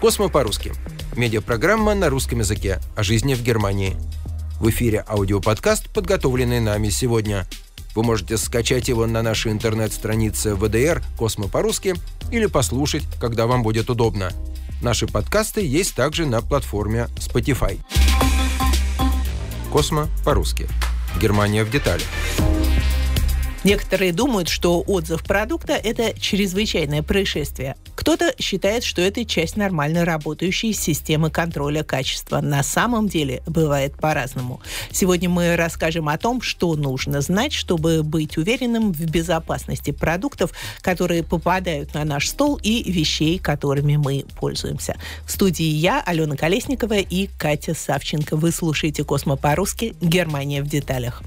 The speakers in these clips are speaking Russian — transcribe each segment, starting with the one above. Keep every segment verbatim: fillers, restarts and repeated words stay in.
«Космо по-русски» – медиапрограмма на русском языке о жизни в Германии. В эфире аудиоподкаст, подготовленный нами сегодня. Вы можете скачать его на нашей интернет-странице вэ дэ эр «Космо по-русски» или послушать, когда вам будет удобно. Наши подкасты есть также на платформе Spotify. «Космо по-русски». Германия в деталях. Некоторые думают, что отзыв продукта – это чрезвычайное происшествие. Кто-то считает, что это часть нормально работающей системы контроля качества. На самом деле бывает по-разному. Сегодня мы расскажем о том, что нужно знать, чтобы быть уверенным в безопасности продуктов, которые попадают на наш стол, и вещей, которыми мы пользуемся. В студии я, Алена Колесникова, и Катя Савченко. Вы слушаете «Космо по-русски. Германия в деталях».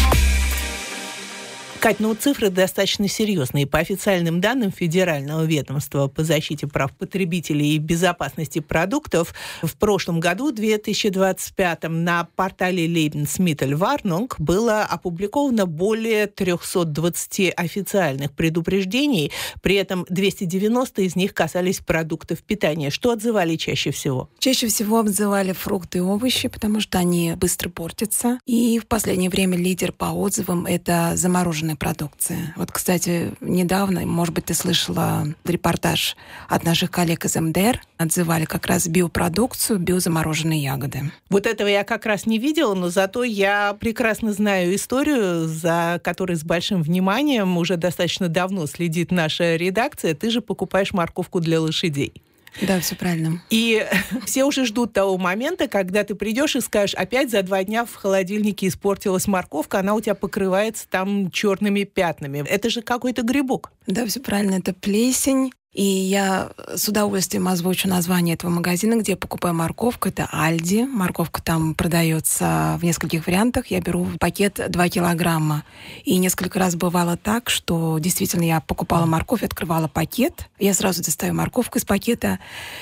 Кать, ну цифры достаточно серьезные. По официальным данным Федерального ведомства по защите прав потребителей и безопасности продуктов, в прошлом году, две тысячи двадцать пятом, на портале Lebensmittelwarnung было опубликовано более триста двадцать официальных предупреждений, при этом двести девяносто из них касались продуктов питания. Что отзывали чаще всего? Чаще всего отзывали фрукты и овощи, потому что они быстро портятся. И в последнее время лидер по отзывам — это замороженные продукции. Вот, кстати, недавно, может быть, ты слышала репортаж от наших коллег из эм дэ эр, отзывали как раз биопродукцию, биозамороженные ягоды. Вот этого я как раз не видела, но зато я прекрасно знаю историю, за которой с большим вниманием уже достаточно давно следит наша редакция. Ты же покупаешь морковку для лошадей. Да, все правильно. И все уже ждут того момента, когда ты придешь и скажешь: опять за два дня в холодильнике испортилась морковка, она у тебя покрывается там черными пятнами. Это же какой-то грибок. Да, все правильно, это плесень. И я с удовольствием озвучу название этого магазина, где я покупаю морковку. Это Альди. Морковка там продается в нескольких вариантах. Я беру пакет два килограмма. И несколько раз бывало так, что действительно я покупала морковь, открывала пакет. Я сразу достаю морковку из пакета,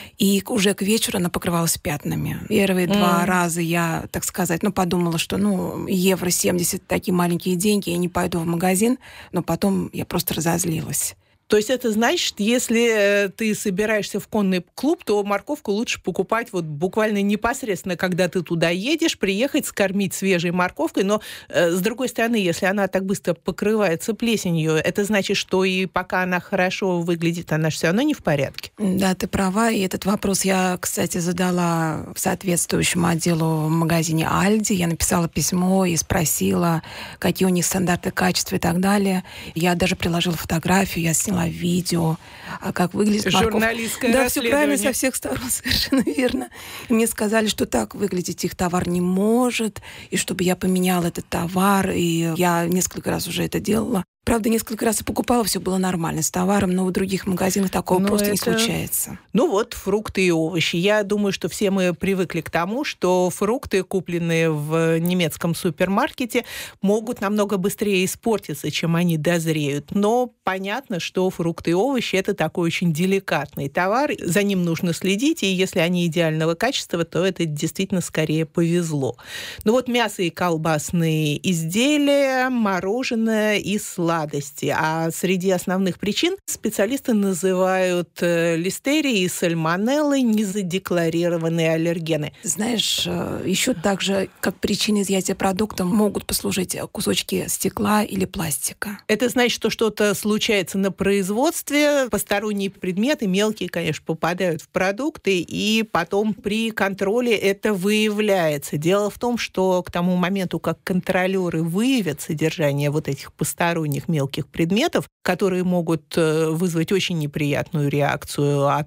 и уже к вечеру она покрывалась пятнами. Первые mm. два раза я, так сказать, ну, подумала, что ну, евро семьдесят, такие маленькие деньги, я не пойду в магазин. Но потом я просто разозлилась. То есть это значит, если ты собираешься в конный клуб, то морковку лучше покупать вот буквально непосредственно, когда ты туда едешь, приехать, скормить свежей морковкой. Но, э, с другой стороны, если она так быстро покрывается плесенью, это значит, что и пока она хорошо выглядит, она же все равно не в порядке. Да, ты права. И этот вопрос я, кстати, задала в соответствующем отделу в магазине Альди. Я написала письмо и спросила, какие у них стандарты качества и так далее. Я даже приложила фотографию, я сняла видео, как выглядит морковка. Журналистское да, расследование. все правильно, со всех сторон, совершенно верно. И мне сказали, что так выглядеть их товар не может, и чтобы я поменяла этот товар, и я несколько раз уже это делала. Правда, несколько раз и покупала, все было нормально с товаром, но в других магазинах такого но просто это... не случается. Ну вот, фрукты и овощи. Я думаю, что все мы привыкли к тому, что фрукты, купленные в немецком супермаркете, могут намного быстрее испортиться, чем они дозреют. Но понятно, что фрукты и овощи – это такой очень деликатный товар. За ним нужно следить, и если они идеального качества, то это действительно скорее повезло. Ну вот мясо и колбасные изделия, мороженое и сладкое. Сладости. А среди основных причин специалисты называют листерии и сальмонеллы, незадекларированные аллергены. Знаешь, еще так же, как причины изъятия продукта, могут послужить кусочки стекла или пластика. Это значит, что что-то случается на производстве, посторонние предметы, мелкие, конечно, попадают в продукты, и потом при контроле это выявляется. Дело в том, что к тому моменту, как контролеры выявят содержание вот этих посторонних мелких предметов, которые могут вызвать очень неприятную реакцию от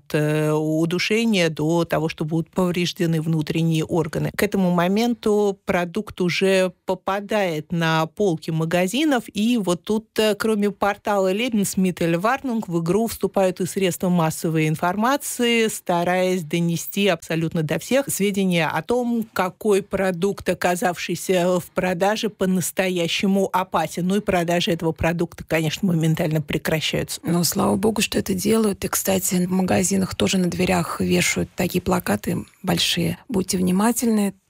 удушения до того, что будут повреждены внутренние органы. К этому моменту продукт уже попадает на полки магазинов, и вот тут, кроме портала Lebensmittelwarnung, в игру вступают и средства массовой информации, стараясь донести абсолютно до всех сведения о том, какой продукт, оказавшийся в продаже, по-настоящему опасен. Ну и продажи этого продукта, конечно, моментально прекращаются. Ну, слава богу, что это делают. И, кстати, в магазинах тоже на дверях вешают такие плакаты большие. Будьте внимательны,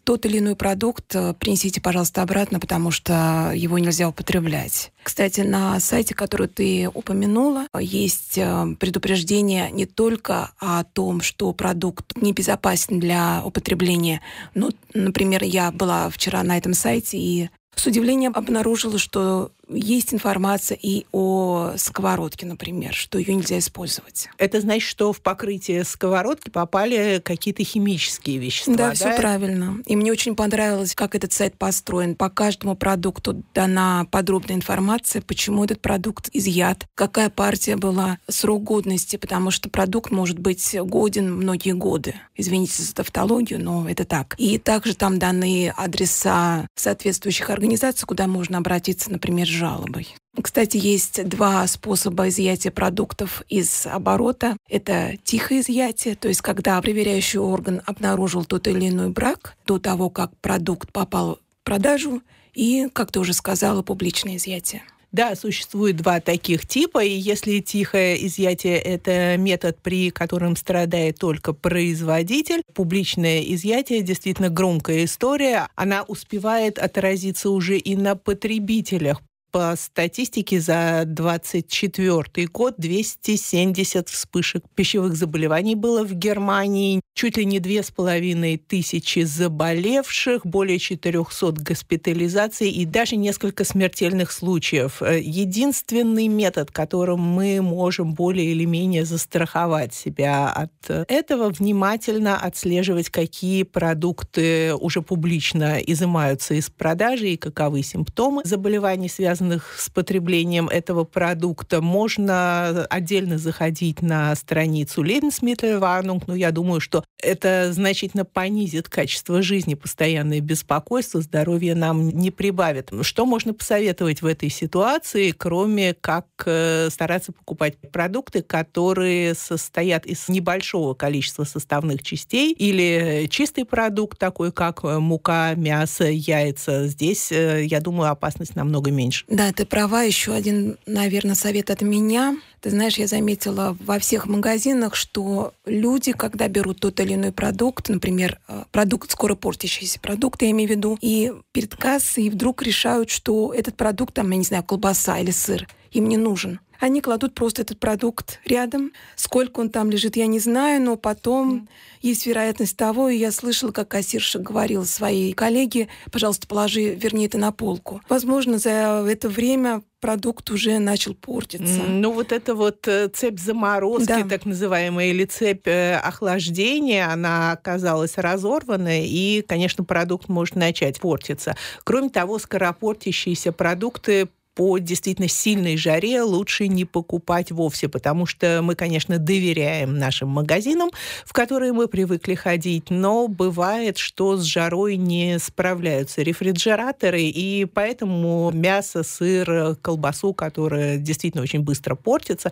тот или иной продукт принесите, пожалуйста, обратно, потому что его нельзя употреблять. Кстати, на сайте, который ты упомянула, есть предупреждение не только о том, что продукт небезопасен для употребления. Ну, например, я была вчера на этом сайте и с удивлением обнаружила, что есть информация и о сковородке, например, что ее нельзя использовать. Это значит, что в покрытие сковородки попали какие-то химические вещества, да? Да, все правильно. И мне очень понравилось, как этот сайт построен. По каждому продукту дана подробная информация, почему этот продукт изъят, какая партия была, срок годности, потому что продукт может быть годен многие годы. Извините за тавтологию, но это так. И также там даны адреса соответствующих организаций, куда можно обратиться, например, с жалобой. Кстати, есть два способа изъятия продуктов из оборота. Это тихое изъятие, то есть когда проверяющий орган обнаружил тот или иной брак до того, как продукт попал в продажу, и, как ты уже сказала, публичное изъятие. Да, существует два таких типа, и если тихое изъятие – это метод, при котором страдает только производитель, публичное изъятие – действительно громкая история, она успевает отразиться уже и на потребителях. По статистике за двадцать четвёртый год двести семьдесят вспышек пищевых заболеваний было в Германии, чуть ли не две с половиной тысячи заболевших, более четырехсот госпитализаций и даже несколько смертельных случаев. Единственный метод, которым мы можем более или менее застраховать себя от этого, внимательно отслеживать, какие продукты уже публично изымаются из продажи и каковы симптомы заболеваний, связанных с потреблением этого продукта. Можно отдельно заходить на страницу Lebensmittelwarnung, но я думаю, что это значительно понизит качество жизни. Постоянное беспокойство, здоровье нам не прибавит. Что можно посоветовать в этой ситуации, кроме как стараться покупать продукты, которые состоят из небольшого количества составных частей, или чистый продукт, такой как мука, мясо, яйца. Здесь, я думаю, опасность намного меньше. Да, ты права. Еще один, наверное, совет от меня. Ты знаешь, я заметила во всех магазинах, что люди, когда берут тот или иной продукт, например, продукт, скоро портящийся продукт, я имею в виду, и перед кассой вдруг решают, что этот продукт, там, я не знаю, колбаса или сыр, им не нужен. Они кладут просто этот продукт рядом. Сколько он там лежит, я не знаю, но потом mm. есть вероятность того, и я слышала, как кассирша говорила своей коллеге: пожалуйста, положи, верни это на полку. Возможно, за это время продукт уже начал портиться. Ну, вот эта вот цепь заморозки, да, так называемая, или цепь охлаждения, она оказалась разорванной, и, конечно, продукт может начать портиться. Кроме того, скоропортящиеся продукты по действительно сильной жаре лучше не покупать вовсе, потому что мы, конечно, доверяем нашим магазинам, в которые мы привыкли ходить, но бывает, что с жарой не справляются рефрижераторы, и поэтому мясо, сыр, колбасу, которая действительно очень быстро портится,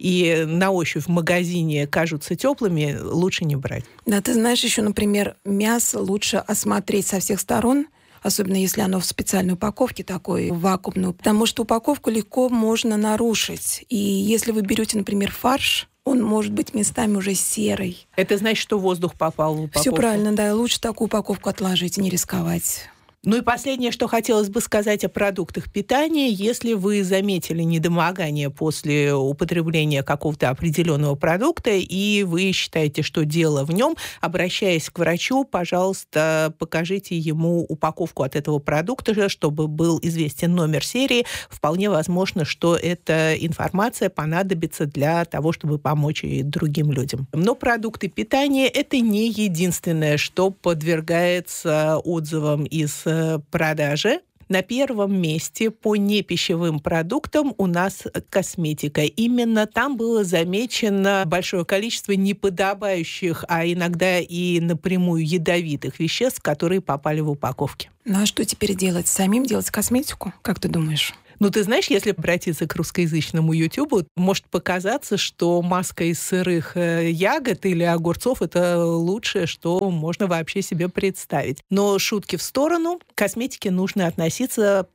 и на ощупь в магазине кажутся теплыми, лучше не брать. Да, ты знаешь, еще, например, мясо лучше осмотреть со всех сторон, особенно если оно в специальной упаковке такой, вакуумную, потому что упаковку легко можно нарушить. И если вы берете, например, фарш, он может быть местами уже серый. Это значит, что воздух попал в упаковку? Все правильно, да. Лучше такую упаковку отложить и не рисковать. Ну и последнее, что хотелось бы сказать о продуктах питания. Если вы заметили недомогание после употребления какого-то определенного продукта, и вы считаете, что дело в нем, обращаясь к врачу, пожалуйста, покажите ему упаковку от этого продукта, чтобы был известен номер серии. Вполне возможно, что эта информация понадобится для того, чтобы помочь и другим людям. Но продукты питания – это не единственное, что подвергается отзывам из продажи. На первом месте по непищевым продуктам у нас косметика. Именно там было замечено большое количество неподобающих, а иногда и напрямую ядовитых веществ, которые попали в упаковки. Ну а что теперь делать? Самим делать косметику? Как ты думаешь? Ну, ты знаешь, если обратиться к русскоязычному Ютубу, может показаться, что маска из сырых ягод или огурцов – это лучшее, что можно вообще себе представить. Но шутки в сторону, к косметике нужно относиться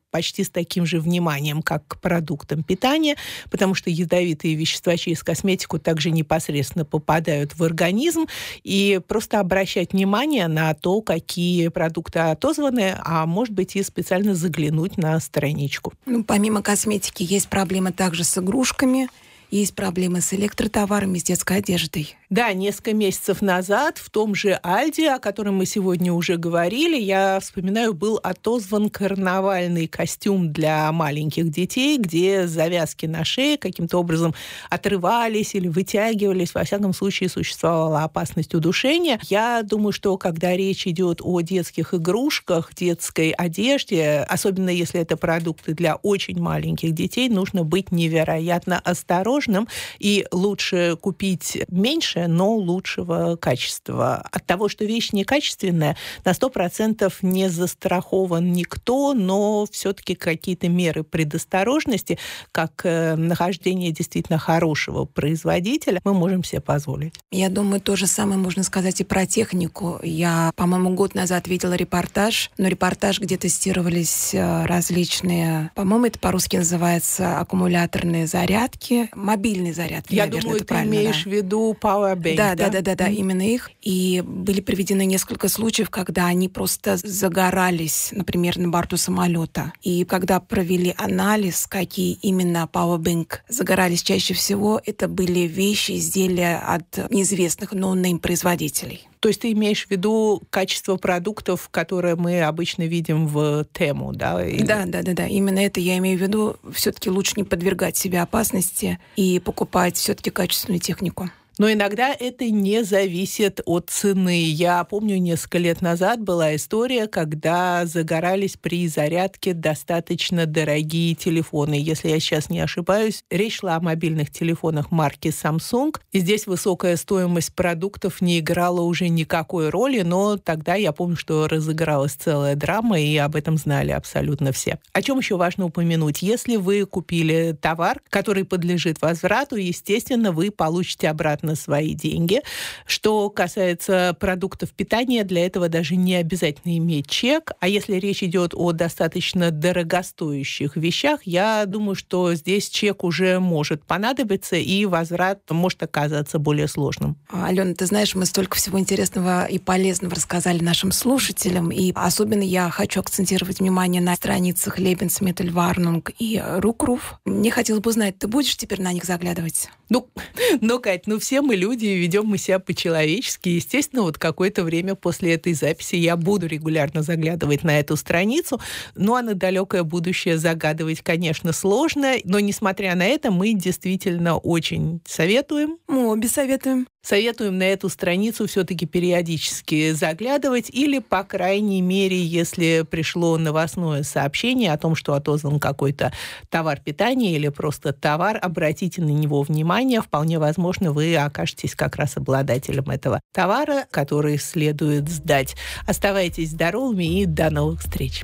почти с таким же вниманием, как к продуктам питания, потому что ядовитые вещества через косметику также непосредственно попадают в организм, и просто обращать внимание на то, какие продукты отозваны, а может быть и специально заглянуть на страничку. Ну, помимо косметики есть проблемы также с игрушками, есть проблемы с электротоварами, с детской одеждой. Да, несколько месяцев назад в том же Альди, о котором мы сегодня уже говорили, я вспоминаю, был отозван карнавальный костюм для маленьких детей, где завязки на шее каким-то образом отрывались или вытягивались. Во всяком случае, существовала опасность удушения. Я думаю, что когда речь идет о детских игрушках, детской одежде, особенно если это продукты для очень маленьких детей, нужно быть невероятно осторожным, и лучше купить меньше, но лучшего качества. От того, что вещь некачественная, на сто процентов не застрахован никто, но все-таки какие-то меры предосторожности, как нахождение действительно хорошего производителя, мы можем себе позволить. Я думаю, то же самое можно сказать и про технику. Я, по-моему, год назад видела репортаж, но репортаж, где тестировались различные, по-моему, это по-русски называется аккумуляторные зарядки, мобильные зарядки. Я наверное, думаю, ты имеешь да. в виду Powerbank, да, да? Да, да, да, да, mm-hmm. именно их. И были приведены несколько случаев, когда они просто загорались, например, на борту самолета. И когда провели анализ, какие именно Powerbank загорались чаще всего, это были вещи, изделия от неизвестных ноунейм производителей. То есть ты имеешь в виду качество продуктов, которые мы обычно видим в Тему, да? Или... Да, да, да, да. Именно это я имею в виду. Все-таки лучше не подвергать себя опасности и покупать все-таки качественную технику. Но иногда это не зависит от цены. Я помню, несколько лет назад была история, когда загорались при зарядке достаточно дорогие телефоны. Если я сейчас не ошибаюсь, речь шла о мобильных телефонах марки Samsung. И здесь высокая стоимость продуктов не играла уже никакой роли, но тогда я помню, что разыгралась целая драма, и об этом знали абсолютно все. О чем еще важно упомянуть? Если вы купили товар, который подлежит возврату, естественно, вы получите обратно свои деньги. Что касается продуктов питания, для этого даже не обязательно иметь чек. А если речь идет о достаточно дорогостоящих вещах, я думаю, что здесь чек уже может понадобиться, и возврат может оказаться более сложным. Алена, ты знаешь, мы столько всего интересного и полезного рассказали нашим слушателям, и особенно я хочу акцентировать внимание на страницах Lebensmittelwarnung и Rückruf. Мне хотелось бы узнать, ты будешь теперь на них заглядывать? Ну, ну, Кать, ну все мы люди, ведем мы себя по-человечески. Естественно, вот какое-то время после этой записи я буду регулярно заглядывать на эту страницу. Ну, а на далекое будущее загадывать, конечно, сложно. Но, несмотря на это, мы действительно очень советуем. Мы обе советуем. Советуем на эту страницу все-таки периодически заглядывать или, по крайней мере, если пришло новостное сообщение о том, что отозван какой-то товар питания или просто товар, обратите на него внимание. Вполне возможно, вы окажетесь как раз обладателем этого товара, который следует сдать. Оставайтесь здоровыми и до новых встреч.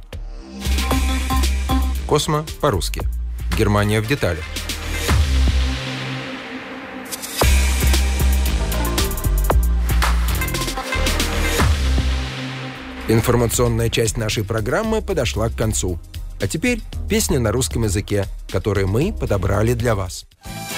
Космо по-русски. Германия в деталях. Информационная часть нашей программы подошла к концу. А теперь песня на русском языке, которую мы подобрали для вас.